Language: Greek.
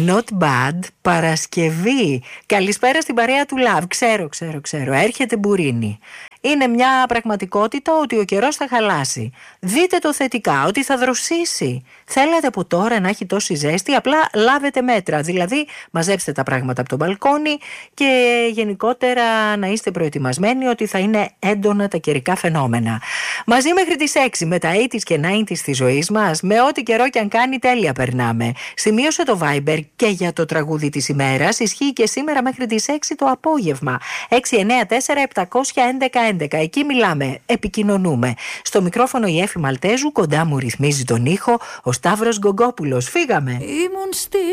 Not bad, Παρασκευή. Καλησπέρα στην παρέα του Love. Ξέρω. Έρχεται μπουρίνι. Είναι μια πραγματικότητα ότι ο καιρός θα χαλάσει. Δείτε το θετικά, ότι θα δροσίσει. Θέλετε από τώρα να έχει τόση ζέστη, απλά λάβετε μέτρα. Δηλαδή, μαζέψτε τα πράγματα από το μπαλκόνι και γενικότερα να είστε προετοιμασμένοι ότι θα είναι έντονα τα καιρικά φαινόμενα. Μαζί μέχρι τις 6 με τα 80s και 90s της ζωής μας, με ό,τι καιρό και αν κάνει, τέλεια περνάμε. Σημείωσε το Viber και για το τραγούδι της ημέρας. Ισχύει και σήμερα μέχρι τις 6 το απόγευμα. 694-711-11. Εκεί μιλάμε, επικοινωνούμε. Στο μικρόφωνο η Έφη Μαλτέζου, κοντά μου ρυθμίζει τον ήχο ο Σταύρος Γκογκόπουλος. Φύγαμε. Ήμουν στη